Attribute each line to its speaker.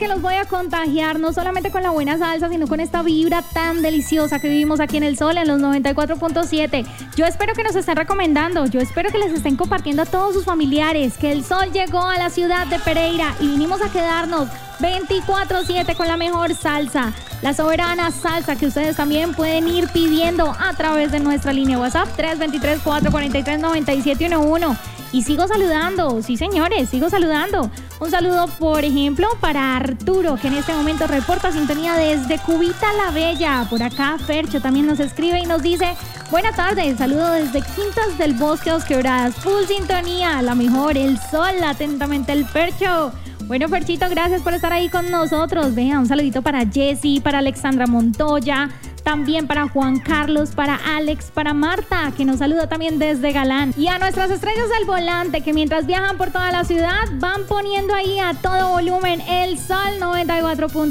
Speaker 1: que los voy a contagiar no solamente con la buena salsa, sino con esta vibra tan deliciosa que vivimos aquí en El Sol, en los 94.7. Yo espero que nos estén recomendando, yo espero que les estén compartiendo a todos sus familiares que El Sol llegó a la ciudad de Pereira y vinimos a quedarnos 24/7 con la mejor salsa, la soberana salsa que ustedes también pueden ir pidiendo a través de nuestra línea WhatsApp 323-443-9711. Y sigo saludando, sí señores, sigo saludando. Un saludo, por ejemplo, para Arturo, que en este momento reporta sintonía desde Cubita la Bella. Por acá Fercho también nos escribe y nos dice: buenas tardes, saludo desde Quintas del Bosque, Dos Quebradas, full sintonía, la mejor, El Sol, atentamente el Fercho. Bueno, Ferchito, gracias por estar ahí con nosotros. Venga, un saludito para Jessy, para Alexandra Montoya, también para Juan Carlos, para Alex, para Marta, que nos saluda también desde Galán. Y a nuestras estrellas del volante, que mientras viajan por toda la ciudad, van poniendo ahí a todo volumen El Sol 94.